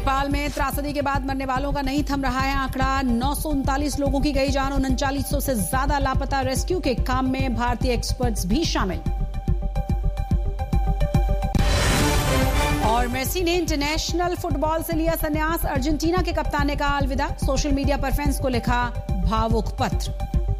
नेपाल में त्रासदी के बाद मरने वालों का नहीं थम रहा है आंकड़ा। 939 लोगों की गई जान, 3900 से ज्यादा लापता। रेस्क्यू के काम में भारतीय एक्सपर्ट्स भी शामिल। और मेसी ने इंटरनेशनल फुटबॉल से लिया संन्यास। अर्जेंटीना के कप्तान ने कहा अलविदा। सोशल मीडिया पर फैंस को लिखा भावुक पत्र।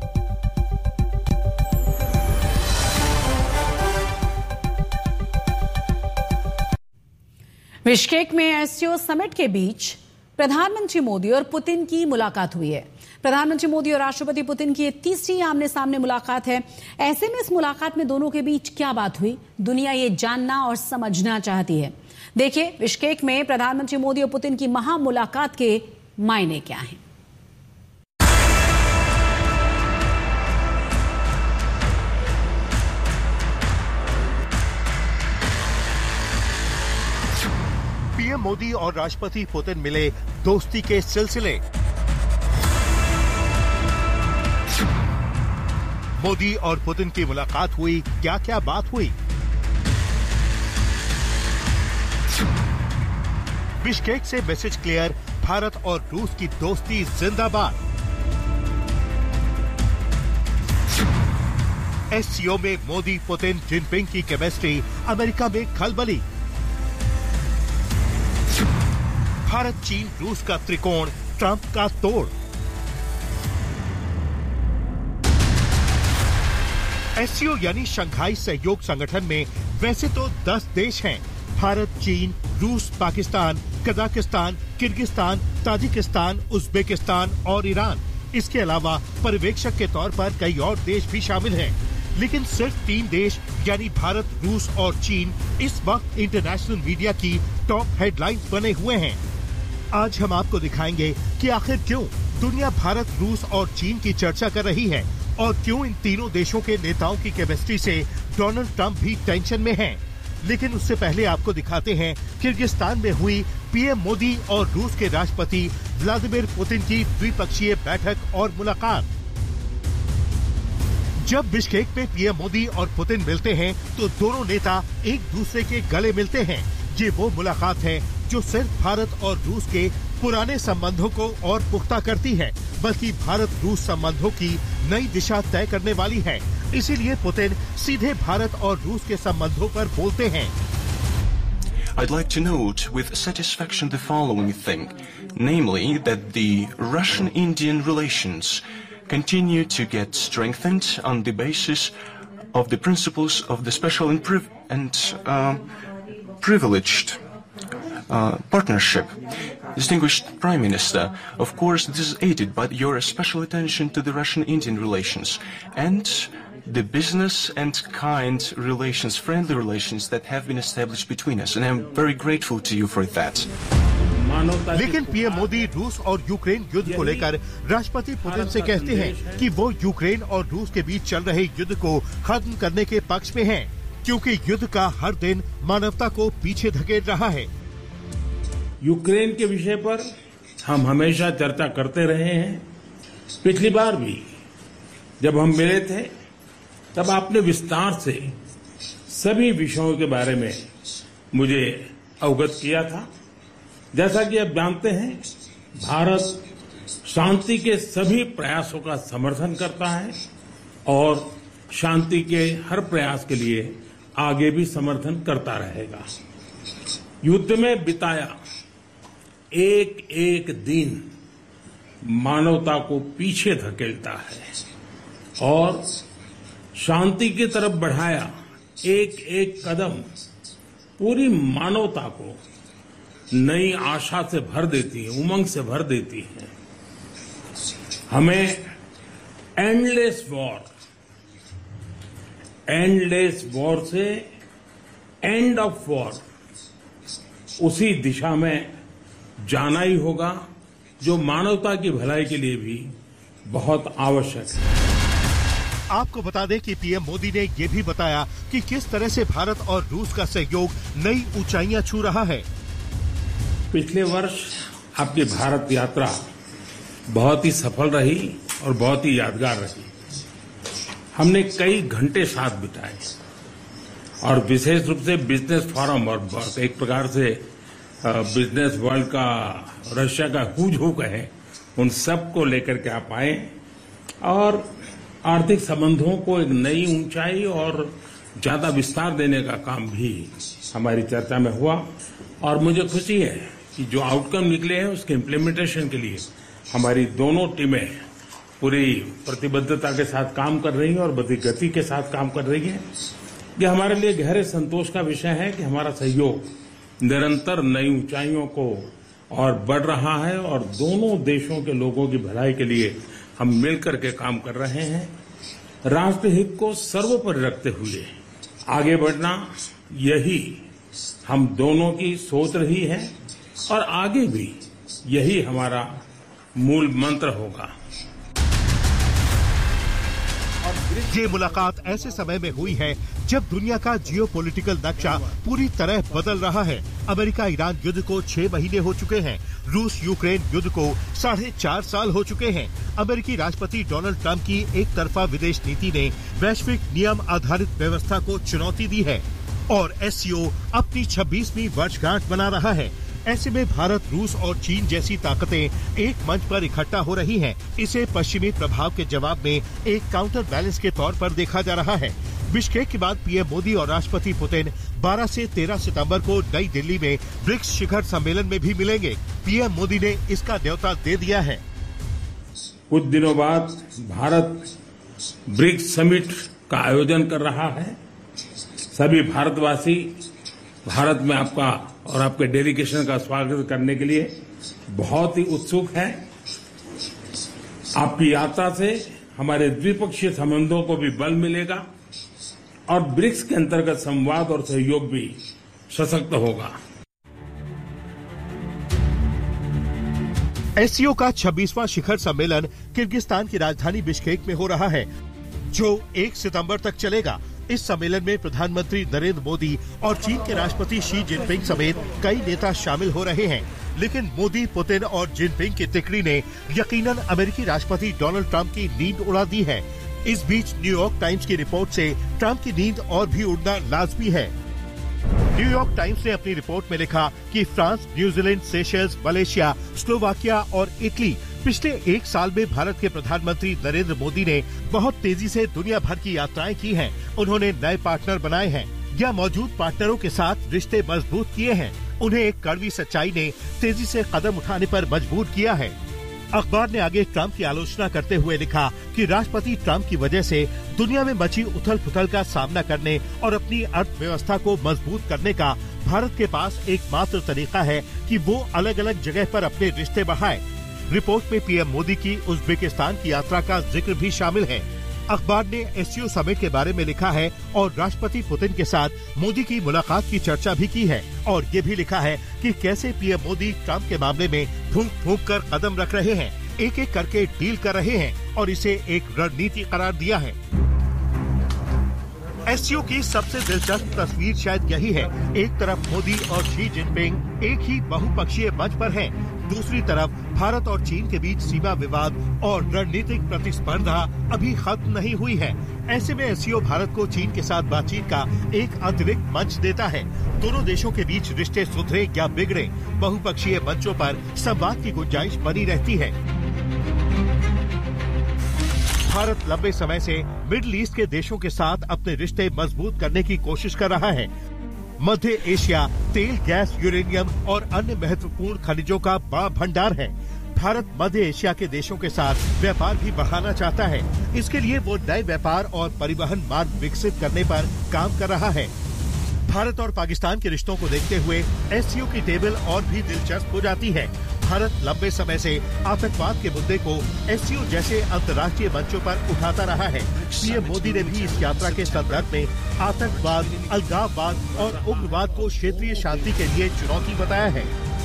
बिश्केक में एससीओ समिट के बीच प्रधानमंत्री मोदी और पुतिन की मुलाकात हुई है। प्रधानमंत्री मोदी और राष्ट्रपति पुतिन की ये तीसरी आमने सामने मुलाकात है। ऐसे में इस मुलाकात में दोनों के बीच क्या बात हुई, दुनिया ये जानना और समझना चाहती है। देखिए बिश्केक में प्रधानमंत्री मोदी और पुतिन की महा मुलाकात के मायने क्या हैं। पीएम मोदी और राष्ट्रपति पुतिन मिले दोस्ती के सिलसिले। मोदी और पुतिन की मुलाकात हुई, क्या क्या बात हुई। बिश्केक से मैसेज क्लियर, भारत और रूस की दोस्ती जिंदाबाद। एससीओ में मोदी पुतिन जिनपिंग की केमिस्ट्री, अमेरिका में खलबली। भारत चीन रूस का त्रिकोण, ट्रंप का तोड़। एससीओ यानी शंघाई सहयोग संगठन में वैसे तो 10 देश हैं। भारत, चीन, रूस, Pakistan, Kazakhstan, Kyrgyzstan, Tajikistan, Uzbekistan और ईरान। इसके अलावा पर्यवेक्षक के तौर पर कई और देश भी शामिल हैं। लेकिन सिर्फ 3 देश यानी भारत, रूस और चीन इस वक्त इंटरनेशनल मीडिया की टॉप हेडलाइंस बने हुए हैं। आज हम आपको दिखाएंगे कि आखिर क्यों दुनिया भारत, रूस और चीन की चर्चा कर रही है और क्यों इन तीनों देशों के नेताओं की केमिस्ट्री से डोनाल्ड ट्रंप भी टेंशन में हैं। लेकिन उससे पहले आपको दिखाते हैं किर्गिस्तान में हुई पीएम मोदी और रूस के राष्ट्रपति व्लादिमीर पुतिन की द्विपक्षीय बैठक और मुलाकात। जब बिश्केक में पीएम मोदी और पुतिन मिलते हैं तो दोनों नेता एक दूसरे के गले मिलते हैं। ये वो मुलाकात है जो सिर्फ भारत और रूस के पुराने संबंधों को और पुख्ता करती है, बल्कि भारत रूस संबंधों की नई दिशा तय करने वाली है। इसीलिए पुतिन सीधे भारत और रूस के संबंधों पर बोलते हैं। I'd like to note with satisfaction the following thing, namely that the Russian-Indian relations continue to get strengthened on the basis of the principles of the special and privileged partnership. Distinguished Prime Minister, of course this is aided by your special attention to the Russian-Indian relations and the business and kind relations, friendly relations that have been established between us, and I'm very grateful to you for that. लेकिन PM Modi रूस और Ukraine युद्ध को लेकर राष्ट्रपति Putin से कहते हैं कि वो यूक्रेन और रूस के बीच चल रहे युद्ध को खत्म करने के पक्ष में हैं, क्योंकि युद्ध का हर दिन मानवता को पीछे धकेल रहा है। यूक्रेन के विषय पर हम हमेशा चर्चा करते रहे हैं। पिछली बार भी जब हम मिले थे तब आपने विस्तार से सभी विषयों के बारे में मुझे अवगत किया था। जैसा कि आप जानते हैं, भारत शांति के सभी प्रयासों का समर्थन करता है और शांति के हर प्रयास के लिए आगे भी समर्थन करता रहेगा। युद्ध में बिताया एक एक दिन मानवता को पीछे धकेलता है और शांति की तरफ बढ़ाया एक एक कदम पूरी मानवता को नई आशा से भर देती है, उमंग से भर देती है। हमें एंडलेस वॉर से एंड ऑफ वॉर, उसी दिशा में जाना ही होगा जो मानवता की भलाई के लिए भी बहुत आवश्यक है। आपको बता दें कि पीएम मोदी ने ये भी बताया कि किस तरह से भारत और रूस का सहयोग नई ऊंचाइयां छू रहा है। पिछले वर्ष आपकी भारत यात्रा बहुत ही सफल रही और बहुत ही यादगार रही। हमने कई घंटे साथ बिताए और विशेष रूप से बिजनेस फोरम और एक प्रकार से बिजनेस वर्ल्ड का, रशिया का हुज हू कहे, उन सब को लेकर के आप आए और आर्थिक संबंधों को एक नई ऊंचाई और ज्यादा विस्तार देने का काम भी हमारी चर्चा में हुआ। और मुझे खुशी है कि जो आउटकम निकले हैं उसके इम्प्लीमेंटेशन के लिए हमारी दोनों टीमें पूरी प्रतिबद्धता के साथ काम कर रही हैं और बड़ी गति के साथ काम कर रही हैं। ये हमारे लिए गहरे संतोष का विषय है कि हमारा सहयोग निरंतर नई ऊंचाइयों को और बढ़ रहा है और दोनों देशों के लोगों की भलाई के लिए हम मिलकर के काम कर रहे हैं। राष्ट्रहित को सर्वोपरि रखते हुए आगे बढ़ना, यही हम दोनों की सोच रही है और आगे भी यही हमारा मूल मंत्र होगा। ये मुलाकात ऐसे समय में हुई है जब दुनिया का जियोपॉलिटिकल नक्शा पूरी तरह बदल रहा है। अमेरिका ईरान युद्ध को 6 महीने हो चुके हैं। रूस यूक्रेन युद्ध को 4.5 साल हो चुके हैं। अमेरिकी राष्ट्रपति डोनाल्ड ट्रंप की एक तरफा विदेश नीति ने वैश्विक नियम आधारित व्यवस्था को चुनौती दी है और एससीओ अपनी 26वीं वर्षगांठ मना रहा है। ऐसे में भारत, रूस और चीन जैसी ताकतें एक मंच पर इकट्ठा हो रही हैं। इसे पश्चिमी प्रभाव के जवाब में एक काउंटर बैलेंस के तौर पर देखा जा रहा है। बिश्केक के बाद पीएम मोदी और राष्ट्रपति पुतिन 12 से 13 सितंबर को नई दिल्ली में ब्रिक्स शिखर सम्मेलन में भी मिलेंगे। पीएम मोदी ने इसका न्योता दे दिया है। कुछ दिनों बाद भारत ब्रिक्स समिट का आयोजन कर रहा है। सभी भारतवासी भारत में आपका और आपके डेलीगेशन का स्वागत करने के लिए बहुत ही उत्सुक हैं। आपकी यात्रा से हमारे द्विपक्षीय संबंधों को भी बल मिलेगा और ब्रिक्स के अंतर्गत संवाद और सहयोग भी सशक्त होगा। एससीओ का 26वां शिखर सम्मेलन किर्गिस्तान की राजधानी बिश्केक में हो रहा है, जो 1 सितंबर तक चलेगा। इस सम्मेलन में प्रधानमंत्री नरेंद्र मोदी और चीन के राष्ट्रपति शी जिनपिंग समेत कई नेता शामिल हो रहे हैं। लेकिन मोदी, पुतिन और जिनपिंग की तिकड़ी ने यकीनन अमेरिकी राष्ट्रपति डोनाल्ड ट्रंप की नींद उड़ा दी है। इस बीच न्यूयॉर्क टाइम्स की रिपोर्ट से ट्रंप की नींद और भी उड़ना लाजमी है। न्यूयॉर्क टाइम्स ने अपनी रिपोर्ट में लिखा कि France, New Zealand, Seychelles, Malaysia, Slovakia और इटली पिछले 1 साल में भारत के प्रधानमंत्री नरेंद्र मोदी ने बहुत तेजी से दुनिया भर की यात्राएं की हैं। उन्होंने नए पार्टनर बनाए हैं या मौजूद पार्टनरों के साथ रिश्ते मजबूत किए हैं। उन्हें एक कड़वी सच्चाई ने तेजी से कदम उठाने पर मजबूर किया है। अखबार ने आगे ट्रंप की आलोचना करते हुए लिखा कि राष्ट्रपति ट्रंप की वजह से दुनिया में मची उथल पुथल का सामना करने और अपनी अर्थव्यवस्था को मजबूत करने का भारत के पास एकमात्र तरीका है कि वो अलग अलग जगह पर अपने रिश्ते बढ़ाए। रिपोर्ट में पीएम मोदी की उज्बेकिस्तान की यात्रा का जिक्र भी शामिल है। अखबार ने एससीओ समिट के बारे में लिखा है और राष्ट्रपति पुतिन के साथ मोदी की मुलाकात की चर्चा भी की है और ये भी लिखा है कि कैसे पीएम मोदी ट्रंप के मामले में फूंक फूंक कर कदम रख रहे हैं, एक एक करके डील कर रहे हैं और इसे एक रणनीति करार दिया है। एससीओ की सबसे दिलचस्प तस्वीर शायद यही है। एक तरफ मोदी और शी जिनपिंग एक ही बहुपक्षीय मंच पर हैं, दूसरी तरफ भारत और चीन के बीच सीमा विवाद और रणनीतिक प्रतिस्पर्धा अभी खत्म नहीं हुई है। ऐसे में एससीओ भारत को चीन के साथ बातचीत का एक अतिरिक्त मंच देता है। दोनों देशों के बीच रिश्ते सुधरे या बिगड़े, बहुपक्षीय मंचों पर संवाद की गुंजाइश बनी रहती है। भारत लंबे समय से मिडिल ईस्ट के देशों के साथ अपने रिश्ते मजबूत करने की कोशिश कर रहा है। मध्य एशिया तेल, गैस, यूरेनियम और अन्य महत्वपूर्ण खनिजों का बड़ा भंडार है। भारत मध्य एशिया के देशों के साथ व्यापार भी बढ़ाना चाहता है। इसके लिए वो नए व्यापार और परिवहन मार्ग विकसित करने पर काम कर रहा है। भारत और पाकिस्तान के रिश्तों को देखते हुए एससीओ की टेबल और भी दिलचस्प हो जाती है। भारत लंबे समय से आतंकवाद के मुद्दे को एससीओ जैसे अंतर्राष्ट्रीय मंचों पर उठाता रहा है। पीएम मोदी ने भी इस यात्रा के संदर्भ में आतंकवाद, अलगाववाद और उग्रवाद को क्षेत्रीय शांति के लिए चुनौती बताया है।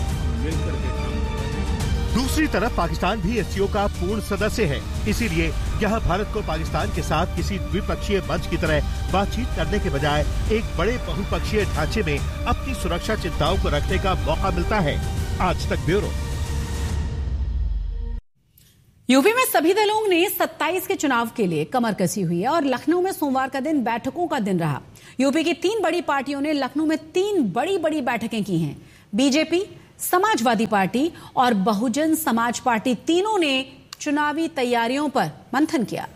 दूसरी तरफ पाकिस्तान भी एससीओ का पूर्ण सदस्य है, इसीलिए यहाँ भारत को पाकिस्तान के साथ किसी द्विपक्षीय मंच की तरह बातचीत करने के बजाय एक बड़े बहुपक्षीय ढांचे में अपनी सुरक्षा चिंताओं को रखने का मौका मिलता है। आज तक ब्यूरो। यूपी में सभी दलों ने 27 के चुनाव के लिए कमर कसी हुई है और लखनऊ में सोमवार का दिन बैठकों का दिन रहा। यूपी की 3 बड़ी पार्टियों ने लखनऊ में 3 बड़ी बैठकें की हैं। बीजेपी, समाजवादी पार्टी और बहुजन समाज पार्टी तीनों ने चुनावी तैयारियों पर मंथन किया।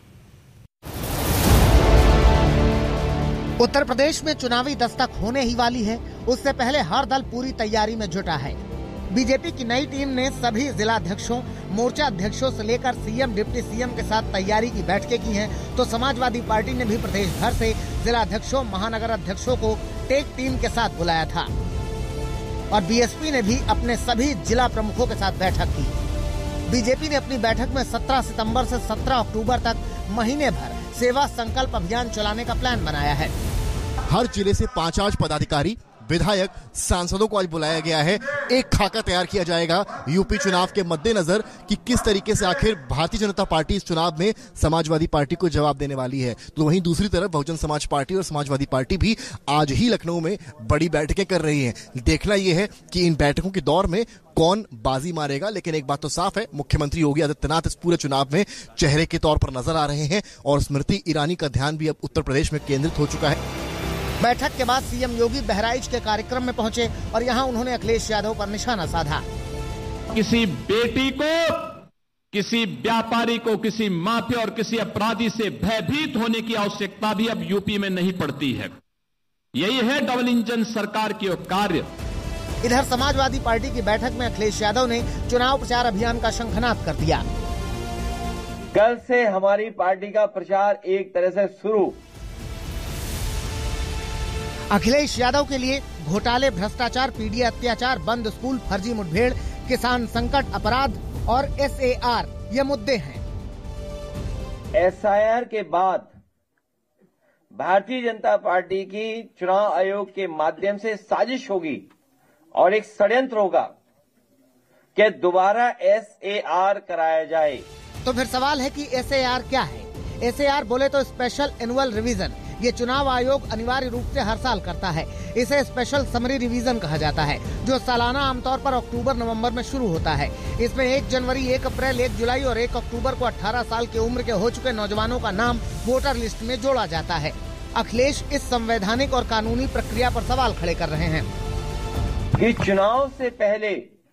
उत्तर प्रदेश में चुनावी दस्तक होने ही वाली है। उससे पहले हर दल पूरी तैयारी में जुटा है। बीजेपी की नई टीम ने सभी जिलाध्यक्षों, मोर्चा अध्यक्षों से लेकर सीएम, डिप्टी सीएम के साथ तैयारी की बैठकें की हैं। तो समाजवादी पार्टी ने भी प्रदेश भर से जिलाध्यक्षों, महानगर अध्यक्षों को टेक टीम के साथ बुलाया था और बीएसपी ने भी अपने सभी जिला प्रमुखों के साथ बैठक की। बीजेपी ने अपनी बैठक में 17 सितंबर से 17 अक्टूबर तक महीने भर सेवा संकल्प अभियान चलाने का प्लान बनाया है। हर जिले से 5 पदाधिकारी, विधायक, सांसदों को आज बुलाया गया है। एक खाका तैयार किया जाएगा यूपी चुनाव के मद्देनजर कि किस तरीके से आखिर भारतीय जनता पार्टी इस चुनाव में समाजवादी पार्टी को जवाब देने वाली है। तो वहीं दूसरी तरफ बहुजन समाज पार्टी और समाजवादी पार्टी भी आज ही लखनऊ में बड़ी बैठकें कर रही है। देखना यह है कि इन बैठकों के दौर में कौन बाजी मारेगा। लेकिन एक बात तो साफ है, मुख्यमंत्री योगी आदित्यनाथ इस पूरे चुनाव में चेहरे के तौर पर नजर आ रहे हैं और स्मृति ईरानी का ध्यान भी अब उत्तर प्रदेश में केंद्रित हो चुका है। बैठक के बाद सीएम योगी बहराइच के कार्यक्रम में पहुंचे और यहां उन्होंने अखिलेश यादव पर निशाना साधा। किसी बेटी को, किसी व्यापारी को, किसी माफिया और किसी अपराधी से भयभीत होने की आवश्यकता भी अब यूपी में नहीं पड़ती है। यही है डबल इंजन सरकार की कार्य। इधर समाजवादी पार्टी की बैठक में अखिलेश यादव ने चुनाव प्रचार अभियान का शंखनाद कर दिया। कल से हमारी पार्टी का प्रचार एक तरह से शुरू। अखिलेश यादव के लिए घोटाले, भ्रष्टाचार, पीडीए अत्याचार, बंद स्कूल, फर्जी मुठभेड़, किसान संकट, अपराध और एसएआर ये मुद्दे हैं। एसआईआर के बाद भारतीय जनता पार्टी की चुनाव आयोग के माध्यम से साजिश होगी और एक षड्यंत्र होगा कि दोबारा एसएआर कराया जाए। तो फिर सवाल है कि एसएआर क्या है? एसएआर बोले तो स्पेशल एनुअल रिवीजन। ये चुनाव आयोग अनिवार्य रूप से हर साल करता है। इसे स्पेशल समरी रिवीजन कहा जाता है, जो सालाना आमतौर पर अक्टूबर-नवंबर में शुरू होता है। इसमें 1 जनवरी, 1 अप्रैल, 1 जुलाई और 1 अक्टूबर को 18 साल की उम्र के हो चुके नौजवानों का नाम वोटर लिस्ट में जोड़ा जाता है। अखिलेश इस संवैधानिक और कानूनी प्रक्रिया पर सवाल खड़े कर रहे हैं कि चुनाव से पहले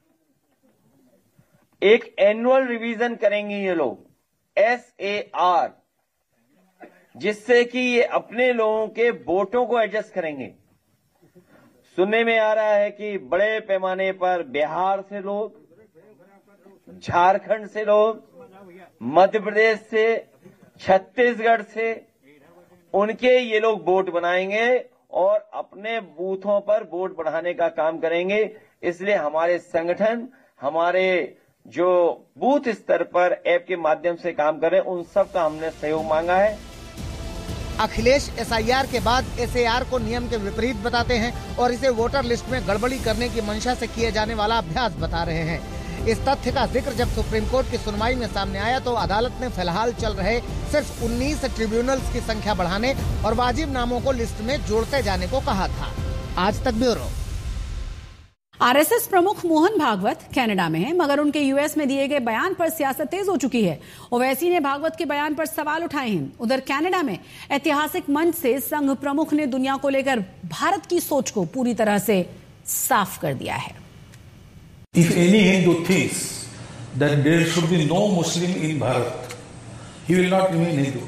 एक एनुअल रिवीजन करेंगे ये लोग, एसएआर, जिससे कि ये अपने लोगों के वोटों को एडजस्ट करेंगे। सुनने में आ रहा है कि बड़े पैमाने पर बिहार से लोग, झारखंड से लोग, मध्य प्रदेश से, छत्तीसगढ़ से, उनके ये लोग वोट बनाएंगे और अपने बूथों पर वोट बढ़ाने का काम करेंगे। इसलिए हमारे संगठन, हमारे जो बूथ स्तर पर ऐप के माध्यम से काम कर रहे हैं, उन सब का हमने सहयोग मांगा है। अखिलेश एसआईआर के बाद एसएआर को नियम के विपरीत बताते हैं और इसे वोटर लिस्ट में गड़बड़ी करने की मंशा से किए जाने वाला अभ्यास बता रहे हैं। इस तथ्य का जिक्र जब सुप्रीम कोर्ट की सुनवाई में सामने आया तो अदालत ने फिलहाल चल रहे सिर्फ 19 ट्रिब्यूनल्स की संख्या बढ़ाने और वाजिब नामों को लिस्ट में जोड़ते जाने को कहा था। आज तक ब्यूरो। आरएसएस प्रमुख मोहन भागवत कनाडा में हैं, मगर उनके यूएस में दिए गए बयान पर सियासत तेज हो चुकी है। ओवैसी ने भागवत के बयान पर सवाल उठाए हैं। उधर कनाडा में ऐतिहासिक मंच से संघ प्रमुख ने दुनिया को लेकर भारत की सोच को पूरी तरह से साफ कर दिया है। If any Hindu thinks that there should be no Muslim in Bharat, he will not remain Hindu.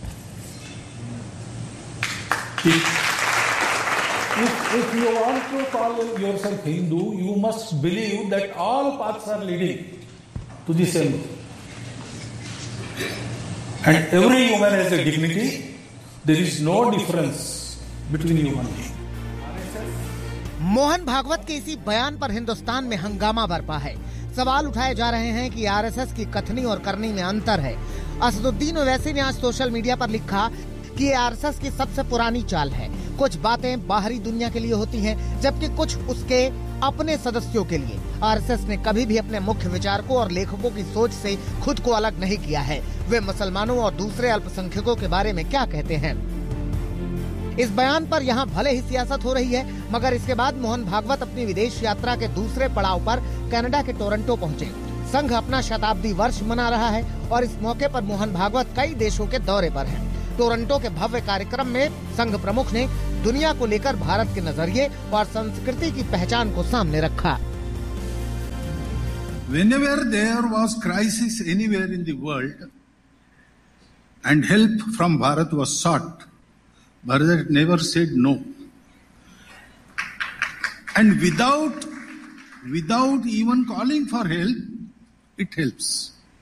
If you want to call yourself Hindu, you must believe that all paths are leading to the same. And every human has a dignity. There is no difference between human beings. Mohan Bhagwat के इसी बयान पर हिंदुस्तान में हंगामा बरपा है। सवाल उठाए जा रहे हैं कि आरएसएस की कथनी और करनी में अंतर है। असदुद्दीन ओवैसी ने आज सोशल मीडिया पर लिखा कि ये आरएसएस की सबसे पुरानी चाल है। कुछ बातें बाहरी दुनिया के लिए होती हैं, जबकि कुछ उसके अपने सदस्यों के लिए। आरएसएस ने कभी भी अपने मुख्य विचारकों और लेखकों की सोच से खुद को अलग नहीं किया है। वे मुसलमानों और दूसरे अल्पसंख्यकों के बारे में क्या कहते हैं? इस बयान पर यहाँ भले ही सियासत हो रही है, मगर इसके बाद मोहन भागवत अपनी विदेश यात्रा के दूसरे पड़ाव पर कनाडा के टोरंटो पहुँचे। संघ अपना शताब्दी वर्ष मना रहा है और इस मौके पर मोहन भागवत कई देशों के दौरे पर हैं। टोरंटो के भव्य कार्यक्रम में संघ प्रमुख ने दुनिया को लेकर भारत के नजरिए और संस्कृति की पहचान को सामने रखा। Whenever there was crisis anywhere in the world and help from Bharat was sought, Bharat never said no. And without even calling for help, it helps.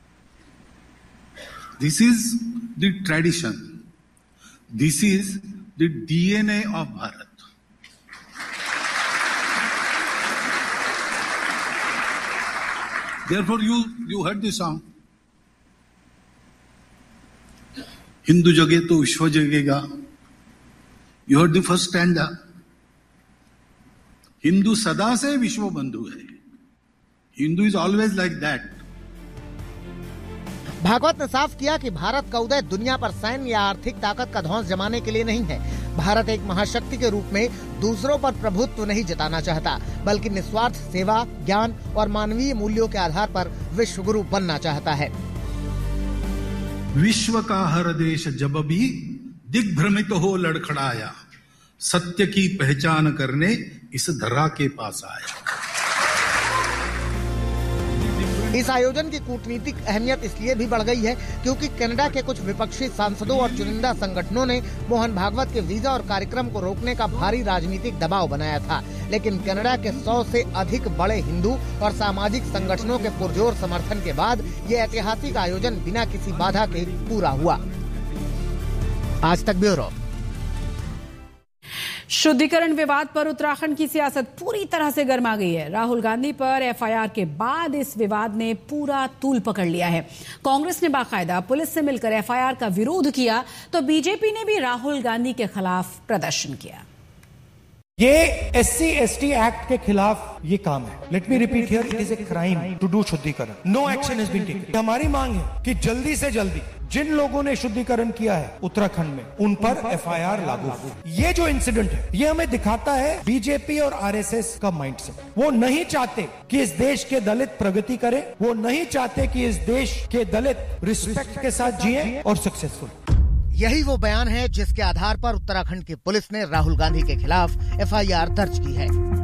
This is the tradition. This is the DNA of Bharat. Therefore, you heard the song. Hindu jage to Vishwa jagega. You heard the first stanza. Hindu sada se Vishwa bandhu hai. Hindu is always like that. Bhagavat ने साफ किया कि भारत का उदय दुनिया पर सैन्य या आर्थिक ताकत का ध्वंस जमाने के लिए नहीं है। भारत एक महाशक्ति के रूप में दूसरों पर प्रभुत्व नहीं जताना चाहता, बल्कि निस्वार्थ सेवा, ज्ञान और मानवीय मूल्यों के आधार पर विश्व गुरु बनना चाहता है। विश्व का हर देश जब भी दिग्भ्रमित हो लड़खड़ाया, सत्य की पहचान करने इस धरा के पास आया। इस आयोजन की कूटनीतिक अहमियत इसलिए भी बढ़ गई है क्योंकि कनाडा के कुछ विपक्षी सांसदों और चुनिंदा संगठनों ने मोहन भागवत के वीजा और कार्यक्रम को रोकने का भारी राजनीतिक दबाव बनाया था, लेकिन कनाडा के 100 से अधिक बड़े हिंदू और सामाजिक संगठनों के पुरजोर समर्थन के बाद ये ऐतिहासिक आयोजन बिना किसी बाधा के पूरा हुआ। आज तक ब्यूरो। शुद्धिकरण विवाद पर उत्तराखंड की सियासत पूरी तरह से गर्मा गई है। राहुल गांधी पर एफआईआर के बाद इस विवाद ने पूरा तूल पकड़ लिया है। कांग्रेस ने बाकायदा पुलिस से मिलकर एफआईआर का विरोध किया तो बीजेपी ने भी राहुल गांधी के खिलाफ प्रदर्शन किया। ये SC/ST एक्ट के खिलाफ ये काम है। Let me repeat here, it is a crime to do शुद्धिकरण। No action has been taken. हमारी मांग है कि जल्दी से जल्दी जिन लोगों ने शुद्धिकरण किया है उत्तराखंड में, उन पर एफआईआर लागू हो। ये जो इंसिडेंट है ये हमें दिखाता है बीजेपी और आरएसएस का माइंडसेट। वो नहीं चाहते कि इस देश के दलित प्रगति करें, वो नहीं चाहते कि इस देश के दलित रिस्पेक्ट के साथ जिए और सक्सेसफुल। यही वो बयान है जिसके आधार पर उत्तराखंड की पुलिस ने राहुल गांधी के खिलाफ एफआईआर दर्ज की है।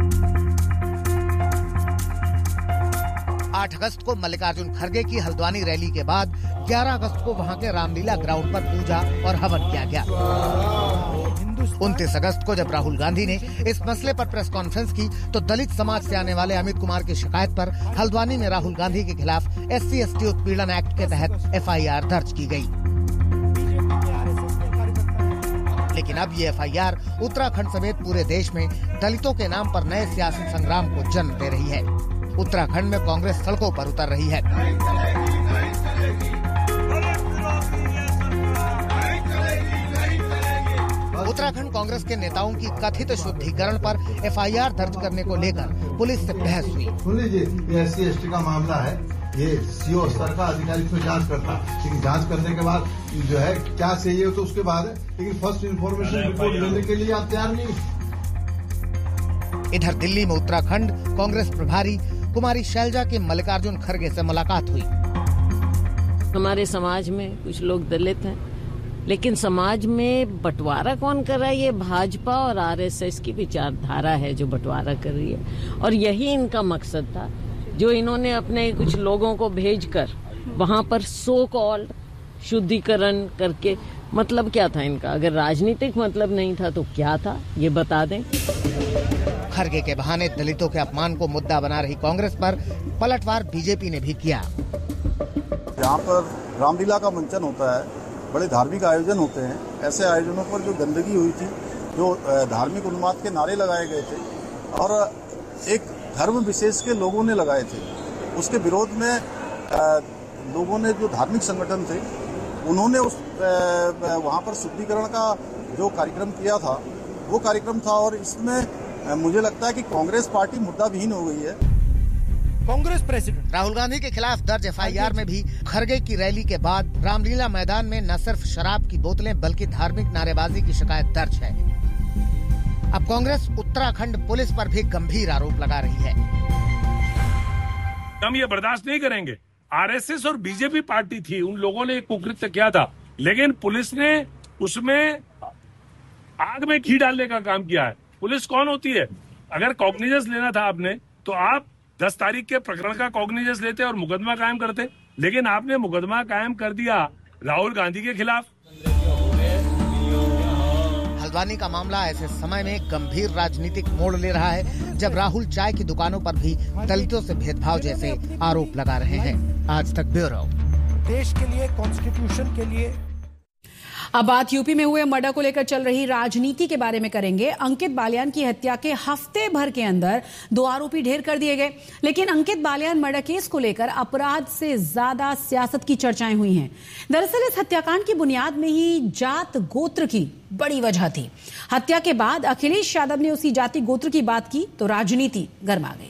8 अगस्त को मल्लिकार्जुन खड़गे की हल्द्वानी रैली के बाद 11 अगस्त को वहां के रामलीला ग्राउंड पर पूजा और हवन किया गया। 29 अगस्त को जब राहुल गांधी ने इस मसले पर प्रेस कॉन्फ्रेंस की तो दलित समाज से आने वाले अमित कुमार की शिकायत पर हल्द्वानी में राहुल गांधी के खिलाफ SC/ST उत्पीड़न एक्ट के तहत एफआईआर दर्ज की गई। लेकिन अब ये एफआईआर उत्तराखंड समेत पूरे देश में दलितों के नाम पर नए सियासी संग्राम को जन्म दे रही है। उत्तराखंड में कांग्रेस सड़कों पर उतर रही है। उत्तराखंड कांग्रेस के नेताओं की कथित शुद्धिकरण पर एफआईआर दर्ज करने को लेकर पुलिस से बहस हुई। ये SC/ST का मामला है, ये सीओ स्तर का अधिकारी इसमें जांच करता, लेकिन जांच करने के बाद जो है क्या चाहिए तो उसके बाद है, लेकिन फर्स्ट इन्फॉर्मेशन रिपोर्ट देने के लिए आप तैयार नहीं। इधर दिल्ली में उत्तराखंड कांग्रेस प्रभारी कुमारी शैलजा की मल्लिकार्जुन खड़गे से मुलाकात हुई। हमारे समाज में कुछ लोग दलित हैं, लेकिन समाज में बंटवारा कौन कर रहा है? ये भाजपा और आरएसएस की विचारधारा है जो बंटवारा कर रही है, और यही इनका मकसद था जो इन्होंने अपने कुछ लोगों को भेजकर वहां पर सो कॉल्ड शुद्धिकरण करके। मतलब क्या था इनका? अगर राजनीतिक मतलब नहीं था तो क्या था, ये बता दें। खड़गे के बहाने दलितों के अपमान को मुद्दा बना रही कांग्रेस पर पलटवार बीजेपी ने भी किया। जहाँ पर रामलीला का मंचन होता है, बड़े धार्मिक आयोजन होते हैं, ऐसे आयोजनों पर जो गंदगी हुई थी, जो धार्मिक उन्माद के नारे लगाए गए थे और एक धर्म विशेष के लोगों ने लगाए थे, उसके विरोध में लोगों ने, जो धार्मिक संगठन थे, उन्होंने उस वहाँ पर शुद्धिकरण का जो कार्यक्रम किया था वो कार्यक्रम था। और इसमें मुझे लगता है कि कांग्रेस पार्टी मुद्दा विहीन हो गई है। कांग्रेस प्रेसिडेंट राहुल गांधी के खिलाफ दर्ज एफआईआर में भी खड़गे की रैली के बाद रामलीला मैदान में न सिर्फ शराब की बोतलें बल्कि धार्मिक नारेबाजी की शिकायत दर्ज है। अब कांग्रेस उत्तराखंड पुलिस पर भी गंभीर आरोप लगा रही है। हम ये बर्दाश्त नहीं करेंगे। आरएसएस और बीजेपी पार्टी थी, उन लोगों ने कुकृत्य किया था, लेकिन पुलिस ने उसमें आग में घी डालने का काम किया है। पुलिस कौन होती है? अगर कॉग्निजेंस लेना था आपने तो आप 10 तारीख के प्रकरण का कॉग्निजेंस लेते और मुकदमा कायम करते, लेकिन आपने मुकदमा कायम कर दिया राहुल गांधी के खिलाफ। हल्द्वानी का मामला ऐसे समय में गंभीर राजनीतिक मोड़ ले रहा है जब राहुल चाय की दुकानों पर भी दलितों से भेदभाव जैसे आरोप लगा रहे हैं। आज तक ब्यूरो। देश के लिए, कॉन्स्टिट्यूशन के लिए। अब बात यूपी में हुए मर्डर को लेकर चल रही राजनीति के बारे में करेंगे। अंकित बालियान की हत्या के हफ्ते भर के अंदर 2 आरोपी ढेर कर दिए गए, लेकिन अंकित बालियान मर्डर केस को लेकर अपराध से ज्यादा सियासत की चर्चाएं हुई हैं। दरअसल इस हत्याकांड की बुनियाद में ही जात गोत्र की बड़ी वजह थी। हत्या के बाद अखिलेश यादव ने उसी जाति गोत्र की बात की तो राजनीति गर्मा गई।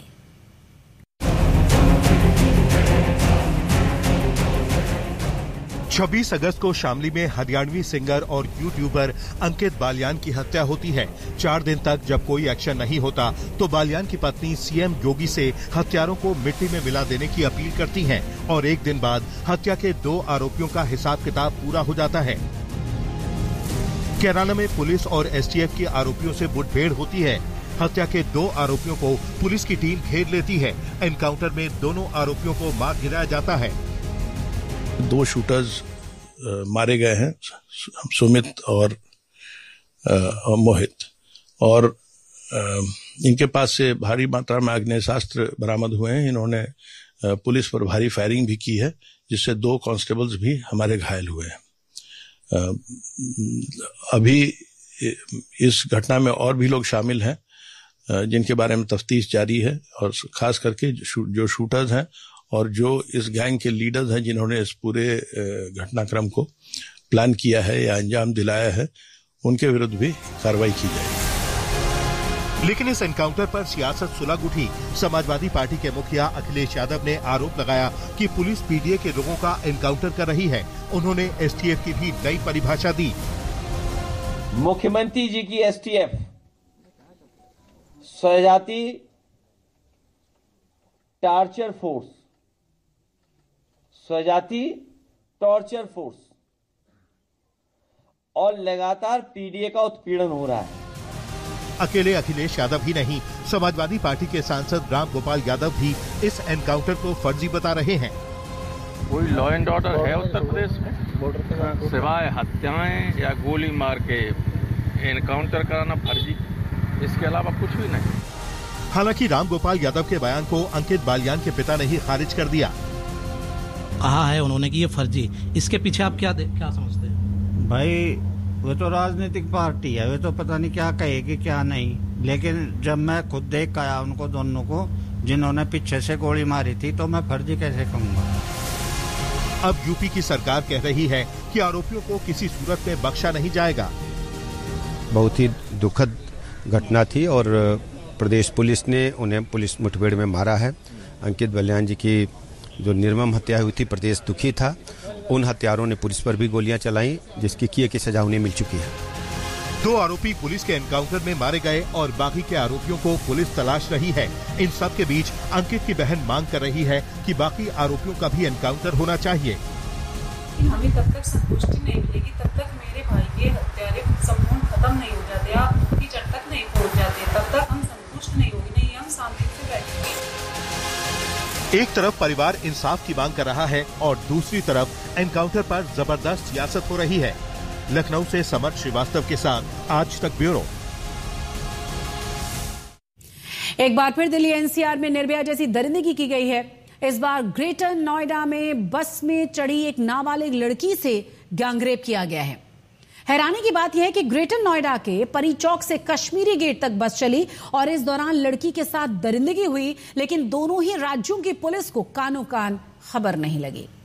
26 अगस्त को शामली में हरियाणवी सिंगर और यूट्यूबर अंकित बालियान की हत्या होती है। 4 दिन तक जब कोई एक्शन नहीं होता तो बालियान की पत्नी सीएम योगी से हत्यारों को मिट्टी में मिला देने की अपील करती हैं और 1 दिन बाद हत्या के 2 आरोपियों का हिसाब किताब पूरा हो जाता है। कैराना में पुलिस और एसटीएफ के आरोपियों से मुठभेड़ होती है। हत्या के 2 आरोपियों को पुलिस की टीम घेर लेती है। एनकाउंटर में दोनों आरोपियों को मार गिराया जाता है। 2 शूटर्स मारे गए हैं, सुमित और मोहित, और इनके पास से भारी मात्रा में आग्नेयास्त्र बरामद हुए हैं। इन्होंने पुलिस पर भारी फायरिंग भी की है, जिससे 2 कांस्टेबल्स भी हमारे घायल हुए हैं। अभी इस घटना में और भी लोग शामिल हैं जिनके बारे में तफ्तीश जारी है, और खास करके जो शूटर्स हैं और जो इस गैंग के लीडर्स हैं जिन्होंने इस पूरे घटनाक्रम को प्लान किया है या अंजाम दिलाया है, उनके विरुद्ध भी कार्रवाई की जाएगी। लेकिन इस एनकाउंटर पर सियासत सुलग उठी। समाजवादी पार्टी के मुखिया अखिलेश यादव ने आरोप लगाया कि पुलिस पीडीए के लोगों का एनकाउंटर कर रही है। उन्होंने एसटीएफ की भी नई परिभाषा दी। मुख्यमंत्री जी की STF स्वजाति torture force, स्वजाति torture force, और लगातार पीडीए का उत्पीड़न हो रहा है। अकेले अखिलेश यादव ही नहीं, समाजवादी पार्टी के सांसद राम गोपाल यादव भी इस एनकाउंटर को फर्जी बता रहे हैं। कोई लॉ एंड ऑर्डर है उत्तर प्रदेश में? सिवाय हत्याएं या गोली मार के एनकाउंटर कराना फर्जी, इसके अलावा कुछ भी नहीं। हालांकि राम गोपाल यादव के बयान को अंकित बालियान के पिता ने ही खारिज कर दिया। कहा है उन्होंने कि ये फर्जी, इसके पीछे आप क्या समझते हैं? भाई वो तो राजनीतिक पार्टी है, वो तो पता नहीं क्या कहेगी क्या नहीं, लेकिन जब मैं खुद देख आया उनको दोनों को जिन्होंने पीछे से गोली मारी थी, तो मैं फर्जी कैसे कहूँगा। अब यूपी की सरकार कह रही है कि आरोपियों को किसी सूरत में बख्शा नहीं जाएगा। बहुत ही दुखद घटना थी और प्रदेश पुलिस ने उन्हें पुलिस मुठभेड़ में मारा है। अंकित बालियान जी की जो निर्मम हत्या हुई थी, प्रदेश दुखी था। उन हत्यारों ने पुलिस पर भी गोलियां चलाई, जिसकी किए की सजा उन्हें मिल चुकी है। 2 आरोपी पुलिस के एनकाउंटर में मारे गए और बाकी के आरोपियों को पुलिस तलाश रही है। इन सब के बीच अंकित की बहन मांग कर रही है कि बाकी आरोपियों का भी एनकाउंटर होना चाहिए। हमें तब तक संतुष्टि नहीं मिलेगी, तब तक मेरे भाई के हत्यारे संपूर्ण खत्म नहीं हो जाते, आप उनकी जड़ तक नहीं पहुंच जाते, तब तक हम संतुष्ट नहीं होंगे, नहीं हम शांति से बैठेंगे। एक तरफ परिवार इंसाफ की मांग कर रहा है और दूसरी तरफ एनकाउंटर पर जबरदस्त सियासत हो रही है। लखनऊ से समर्थ श्रीवास्तव के साथ आज तक ब्यूरो। एक बार फिर दिल्ली एनसीआर में निर्भया जैसी दरिंदगी की गई है। इस बार ग्रेटर नोएडा में बस में चढ़ी एक नाबालिग लड़की से गैंगरेप किया गया है। हैरानी की बात यह है कि ग्रेटर नोएडा के परी चौक से कश्मीरी गेट तक बस चली और इस दौरान लड़की के साथ दरिंदगी हुई, लेकिन दोनों ही राज्यों की पुलिस को कानो कान खबर नहीं लगी।